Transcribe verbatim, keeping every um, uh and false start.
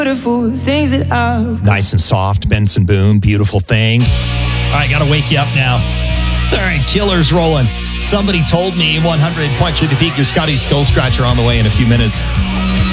beautiful things that I've... Nice and soft, Benson Boone, beautiful things. All right, got to wake you up now. All right, Killers rolling. Somebody told me one hundred point three The Peak, your Scotty Skull Scratcher on the way in a few minutes.